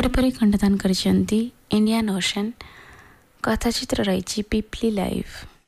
ଏପରି ଖଣ୍ଡଦାନ କରିଛନ୍ତି Indian ocean. କଥାଚିତ୍ର ରହିଛି ପିପଲି ଲାଇଭ୍।